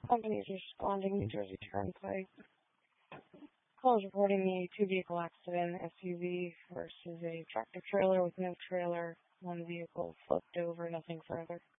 Companies responding New Jersey Turnpike. Call is reporting a two-vehicle accident, SUV versus a tractor trailer with no trailer. One vehicle flipped over, nothing further.